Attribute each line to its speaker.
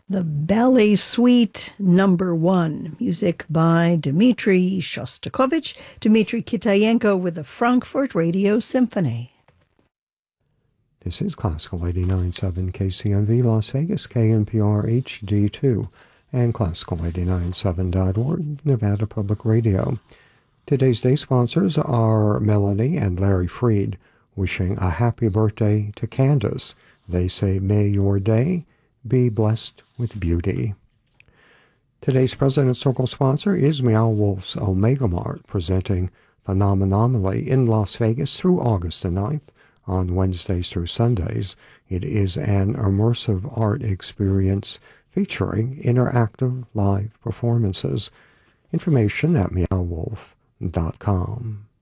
Speaker 1: The Ballet Suite #1, music by Dmitri Shostakovich, Dmitri Kitayenko with the Frankfurt Radio Symphony.
Speaker 2: This is Classical 89.7 KCNV Las Vegas, KNPR HD2, and Classical897.org, Nevada Public Radio. Today's day sponsors are Melanie and Larry Freed, wishing a happy birthday to Candace. They say, may your day be blessed with beauty. Today's President Circle sponsor is Meow Wolf's Omega Mart, presenting Phenomenomally in Las Vegas through August the 9th on Wednesdays through Sundays. It is an immersive art experience featuring interactive live performances. Information at meowwolf.com.